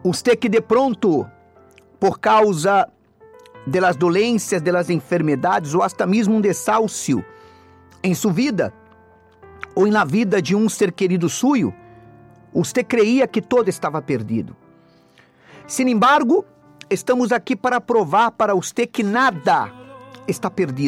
Usted que de pronto, por causa de las dolencias, de las enfermedades, ou hasta mesmo um desahucio em sua vida, ou na vida de um ser querido suyo, usted creía que todo estava perdido. Sin embargo, estamos aqui para provar para usted que nada está perdido.